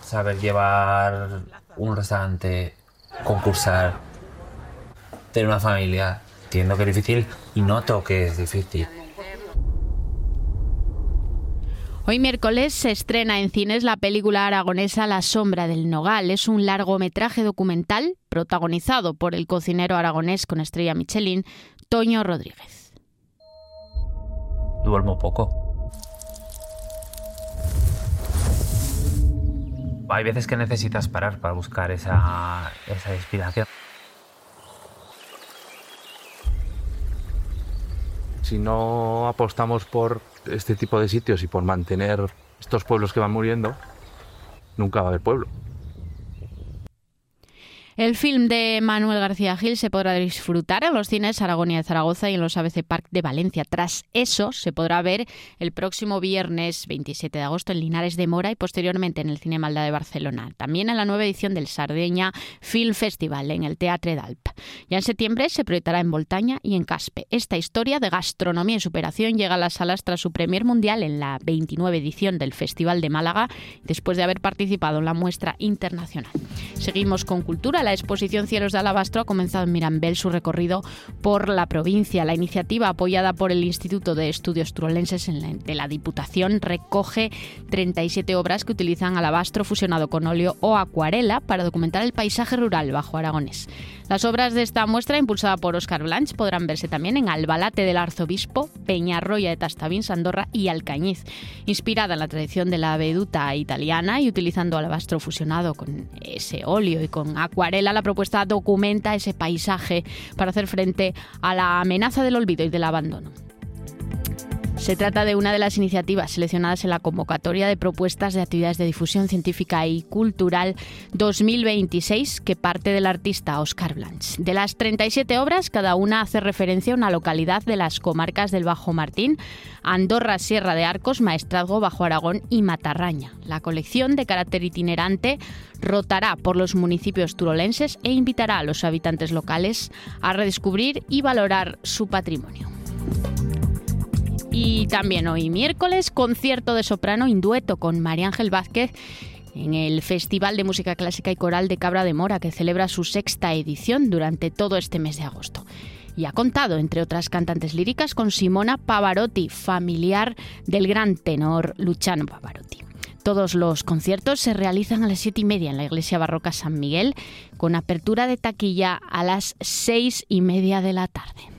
saber llevar un restaurante, concursar, tener una familia. Entiendo que es difícil y noto que es difícil. Hoy miércoles se estrena en cines la película aragonesa La sombra del nogal. Es un largometraje documental protagonizado por el cocinero aragonés con estrella Michelin, Toño Rodríguez. Duermo poco. Hay veces que necesitas parar para buscar esa inspiración. Si no apostamos por este tipo de sitios y por mantener estos pueblos que van muriendo, nunca va a haber pueblo. El film de Manuel García Gil se podrá disfrutar en los cines Aragonia de Zaragoza y en los ABC Park de Valencia. Tras eso, se podrá ver el próximo viernes 27 de agosto en Linares de Mora y posteriormente en el Cine Maldà de Barcelona. También en la nueva edición del Sardeña Film Festival en el Teatre d'Alp. Ya en septiembre se proyectará en Voltaña y en Caspe. Esta historia de gastronomía y superación llega a las salas tras su premier mundial en la 29 edición del Festival de Málaga, después de haber participado en la muestra internacional. Seguimos con cultura. La exposición Cielos de Alabastro ha comenzado en Mirambel su recorrido por la provincia. La iniciativa, apoyada por el Instituto de Estudios Turolenses de la Diputación, recoge 37 obras que utilizan alabastro fusionado con óleo o acuarela para documentar el paisaje rural bajo aragonés. Las obras de esta muestra, impulsada por Óscar Blanch, podrán verse también en Albalate del Arzobispo, Peñarroya de Tastavins, Andorra y Alcañiz. Inspirada en la tradición de la veduta italiana y utilizando alabastro fusionado con ese óleo y con acuarela, la propuesta documenta ese paisaje para hacer frente a la amenaza del olvido y del abandono. Se trata de una de las iniciativas seleccionadas en la convocatoria de propuestas de actividades de difusión científica y cultural 2026 que parte del artista Óscar Blanch. De las 37 obras, cada una hace referencia a una localidad de las comarcas del Bajo Martín, Andorra, Sierra de Arcos, Maestrazgo, Bajo Aragón y Matarraña. La colección, de carácter itinerante, rotará por los municipios turolenses e invitará a los habitantes locales a redescubrir y valorar su patrimonio. Y también hoy miércoles, concierto de soprano en dueto con María Ángel Vázquez en el Festival de Música Clásica y Coral de Cabra de Mora, que celebra su 6ª edición durante todo este mes de agosto. Y ha contado, entre otras cantantes líricas, con Simona Pavarotti, familiar del gran tenor Luciano Pavarotti. Todos los conciertos se realizan a las 7:30 en la Iglesia Barroca San Miguel, con apertura de taquilla a las 6:30 de la tarde.